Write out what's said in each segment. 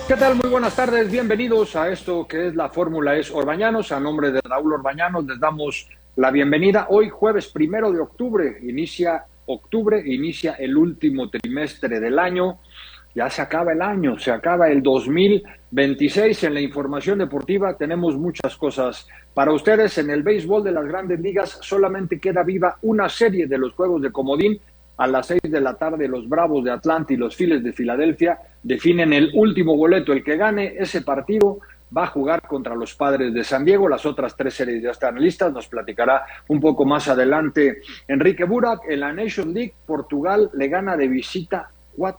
¿Qué tal? Muy buenas tardes, bienvenidos a esto que es la Fórmula Es Orbañanos. A nombre de Raúl Orbañanos les damos la bienvenida. Hoy jueves 1 de octubre, inicia el último trimestre del año. Ya se acaba el año, se acaba el 2026. En la información deportiva tenemos muchas cosas para ustedes. En el béisbol de las Grandes Ligas solamente queda viva una serie de los juegos de comodín. A las 6 de la tarde los Bravos de Atlanta y los Phillies de Filadelfia definen el último boleto. El que gane ese partido va a jugar contra los Padres de San Diego. Las otras 3 series ya están listas. Nos platicará un poco más adelante Enrique Burak. En la Nations League, Portugal le gana de visita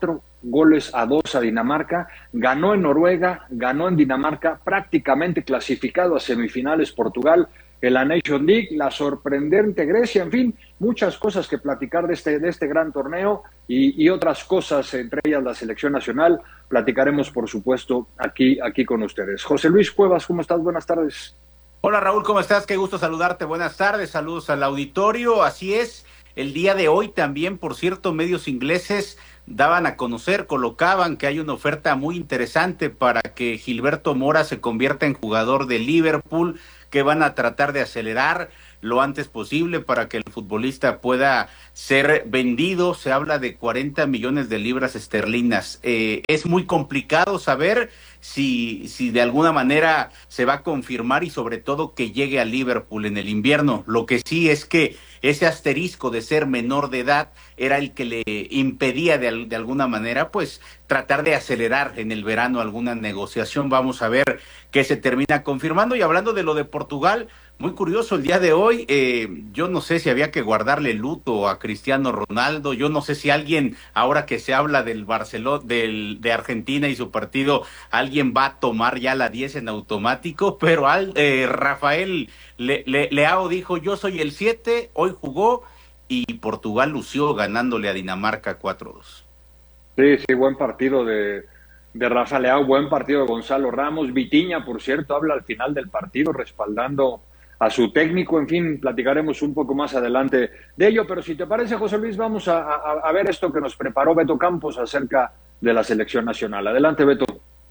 4-2 a Dinamarca. Ganó en Noruega, ganó en Dinamarca, prácticamente clasificado a semifinales Portugal. En la Nations League, la sorprendente Grecia, en fin, muchas cosas que platicar de este gran torneo y otras cosas, entre ellas la selección nacional, platicaremos por supuesto aquí con ustedes. José Luis Cuevas, ¿cómo estás? Buenas tardes. Hola Raúl, ¿cómo estás? Qué gusto saludarte, buenas tardes, saludos al auditorio, así es, el día de hoy también, por cierto, medios ingleses daban a conocer, colocaban que hay una oferta muy interesante para que Gilberto Mora se convierta en jugador de Liverpool, que van a tratar de acelerar lo antes posible para que el futbolista pueda ser vendido. Se habla de 40 millones de libras esterlinas. Es muy complicado saber si de alguna manera se va a confirmar y sobre todo que llegue a Liverpool en el invierno. Lo que sí es que ese asterisco de ser menor de edad era el que le impedía de alguna manera pues tratar de acelerar en el verano alguna negociación. Vamos a ver qué se termina confirmando. Y hablando de lo de Portugal, muy curioso el día de hoy, yo no sé si había que guardarle luto a Cristiano Ronaldo, yo no sé si alguien, ahora que se habla del Barcelona, de Argentina y su partido, alguien va a tomar ya la 10 en automático, pero Rafael Leao dijo, yo soy el 7, hoy jugó y Portugal lució ganándole a Dinamarca 4-2. Sí, buen partido de Rafa Leao, buen partido de Gonzalo Ramos. Vitinha, por cierto, habla al final del partido respaldando a su técnico. En fin, platicaremos un poco más adelante de ello, pero si te parece, José Luis, vamos a ver esto que nos preparó Beto Campos acerca de la selección nacional. Adelante, Beto.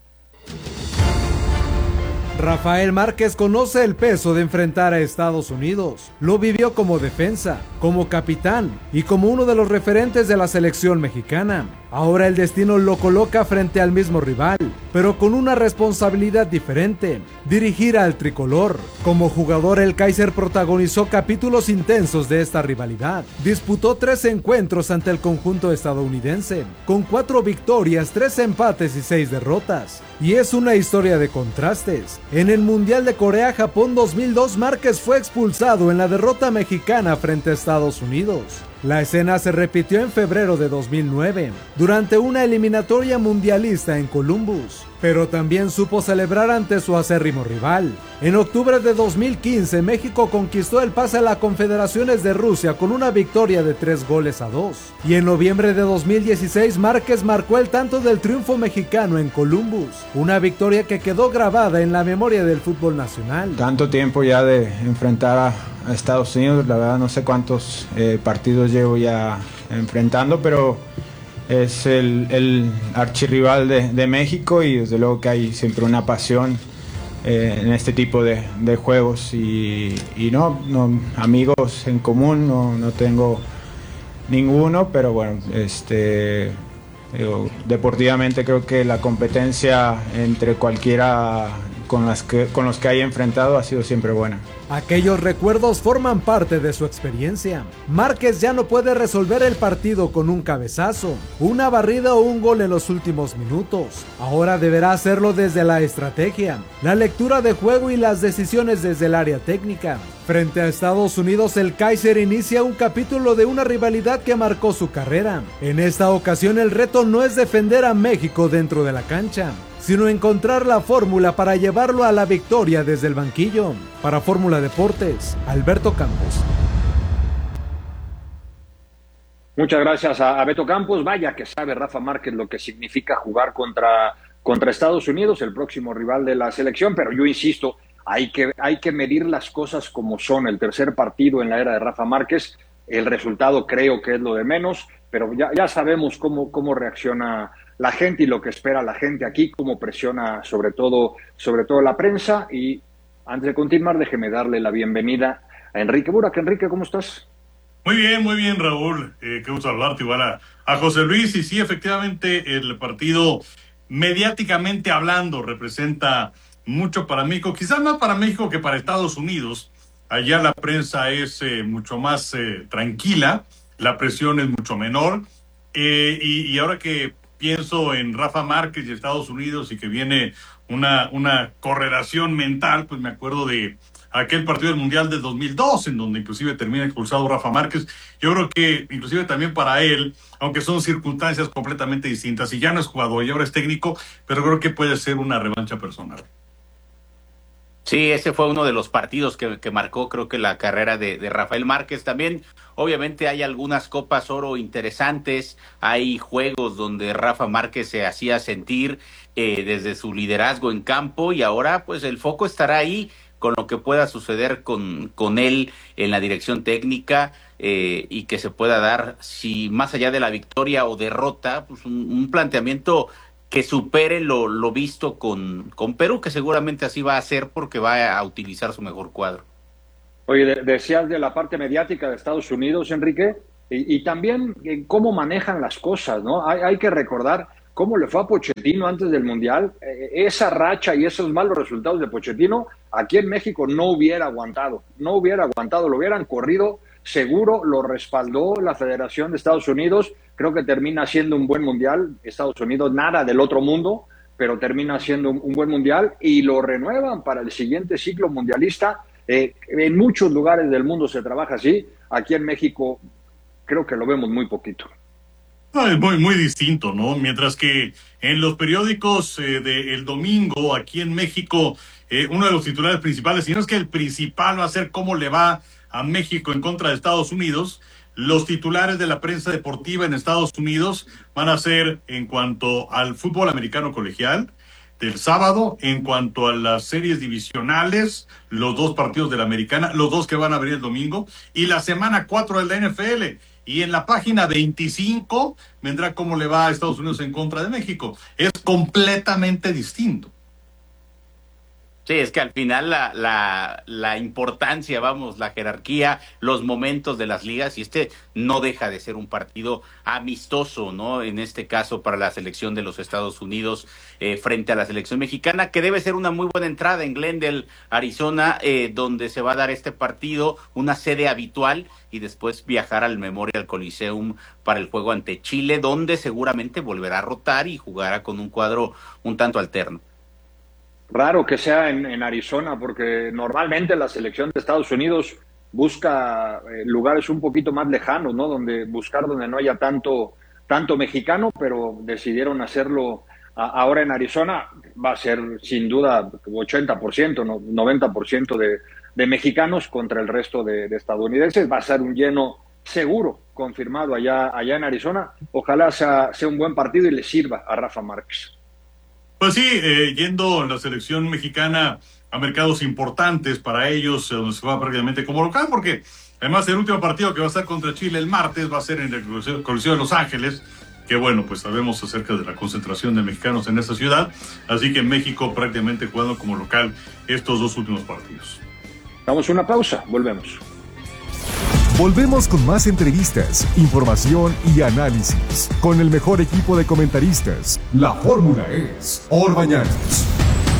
Rafael Márquez conoce el peso de enfrentar a Estados Unidos. Lo vivió como defensa, como capitán y como uno de los referentes de la selección mexicana. Ahora el destino lo coloca frente al mismo rival, pero con una responsabilidad diferente: dirigir al tricolor. Como jugador, el Kaiser protagonizó capítulos intensos de esta rivalidad. Disputó 3 encuentros ante el conjunto estadounidense, con 4 victorias, 3 empates y 6 derrotas. Y es una historia de contrastes. En el Mundial de Corea-Japón 2002, Márquez fue expulsado en la derrota mexicana frente a Estados Unidos. La escena se repitió en febrero de 2009, durante una eliminatoria mundialista en Columbus, pero también supo celebrar ante su acérrimo rival. En octubre de 2015, México conquistó el pase a las Confederaciones de Rusia con una victoria de 3-2. Y en noviembre de 2016, Márquez marcó el tanto del triunfo mexicano en Columbus, una victoria que quedó grabada en la memoria del fútbol nacional. Tanto tiempo ya de enfrentar a Estados Unidos, la verdad no sé cuántos partidos llevo ya enfrentando, pero es el archirrival de México y desde luego que hay siempre una pasión en este tipo de juegos y no amigos en común no tengo ninguno, pero bueno, deportivamente creo que la competencia entre cualquiera con los que haya enfrentado ha sido siempre buena. Aquellos recuerdos forman parte de su experiencia. Márquez ya no puede resolver el partido con un cabezazo, una barrida o un gol en los últimos minutos. Ahora deberá hacerlo desde la estrategia, la lectura de juego y las decisiones desde el área técnica. Frente a Estados Unidos, el Kaiser inicia un capítulo de una rivalidad que marcó su carrera. En esta ocasión, el reto no es defender a México dentro de la cancha, sino encontrar la fórmula para llevarlo a la victoria desde el banquillo. Para Fórmula Deportes, Alberto Campos. Muchas gracias a Beto Campos. Vaya que sabe Rafa Márquez lo que significa jugar contra Estados Unidos, el próximo rival de la selección, pero yo insisto, hay que medir las cosas como son. El tercer partido en la era de Rafa Márquez, el resultado creo que es lo de menos, pero ya sabemos cómo reacciona la gente y lo que espera la gente aquí, cómo presiona sobre todo la prensa. Y antes de continuar, déjeme darle la bienvenida a Enrique Burak. Enrique, ¿cómo estás? Muy bien, Raúl. Qué gusto hablarte, igual a José Luis. Y sí, efectivamente, el partido, mediáticamente hablando, representa mucho para México, quizás más para México que para Estados Unidos. Allá la prensa es mucho más tranquila, la presión es mucho menor. Y ahora que pienso en Rafa Márquez y Estados Unidos y que viene una correlación mental, pues me acuerdo de aquel partido del Mundial del 2002, en donde inclusive termina expulsado Rafa Márquez. Yo creo que inclusive también para él, aunque son circunstancias completamente distintas, y ya no es jugador y ahora es técnico, pero creo que puede ser una revancha personal. Sí, ese fue uno de los partidos que marcó, creo que la carrera de Rafael Márquez. También, obviamente, hay algunas Copas Oro interesantes, hay juegos donde Rafa Márquez se hacía sentir desde su liderazgo en campo, y ahora pues el foco estará ahí con lo que pueda suceder con él en la dirección técnica, y que se pueda dar, si más allá de la victoria o derrota, pues un planteamiento que supere lo visto con Perú, que seguramente así va a ser porque va a utilizar su mejor cuadro. Oye, decías de la parte mediática de Estados Unidos, Enrique, y también cómo manejan las cosas, ¿no? Hay que recordar cómo le fue a Pochettino antes del Mundial. Esa racha y esos malos resultados de Pochettino aquí en México no hubiera aguantado, lo hubieran corrido seguro, lo respaldó la Federación de Estados Unidos. Creo que termina siendo un buen mundial. Estados Unidos, nada del otro mundo, pero termina siendo un buen mundial y lo renuevan para el siguiente ciclo mundialista. En muchos lugares del mundo se trabaja así. Aquí en México creo que lo vemos muy poquito. No, es muy distinto, ¿no? Mientras que en los periódicos del domingo, aquí en México, uno de los titulares principales, si no es que el principal, va a ser cómo le va a México en contra de Estados Unidos. Los titulares de la prensa deportiva en Estados Unidos van a ser en cuanto al fútbol americano colegial del sábado, en cuanto a las series divisionales, los 2 partidos de la americana, los 2 que van a venir el domingo, y la semana 4 de la NFL. Y en la página 25 vendrá cómo le va a Estados Unidos en contra de México. Es completamente distinto. Sí, es que al final la importancia, la jerarquía, los momentos de las ligas, y no deja de ser un partido amistoso, ¿no? En este caso para la selección de los Estados Unidos frente a la selección mexicana, que debe ser una muy buena entrada en Glendale, Arizona, donde se va a dar este partido, una sede habitual, y después viajar al Memorial Coliseum para el juego ante Chile, donde seguramente volverá a rotar y jugará con un cuadro un tanto alterno. Raro que sea en Arizona, porque normalmente la selección de Estados Unidos busca lugares un poquito más lejanos, ¿no? Donde no haya tanto mexicano, pero decidieron hacerlo ahora en Arizona. Va a ser sin duda 80%, 90% de mexicanos contra el resto de estadounidenses. Va a ser un lleno seguro, confirmado allá en Arizona. Ojalá sea un buen partido y le sirva a Rafa Márquez. Pues sí, yendo la selección mexicana a mercados importantes para ellos, donde se va prácticamente como local, porque además el último partido que va a estar contra Chile el martes va a ser en el Coliseo de Los Ángeles, que bueno, pues sabemos acerca de la concentración de mexicanos en esa ciudad, así que México prácticamente jugando como local estos 2 últimos partidos. Damos una pausa, volvemos. Volvemos con más entrevistas, información y análisis con el mejor equipo de comentaristas. La fórmula es Orbañanos.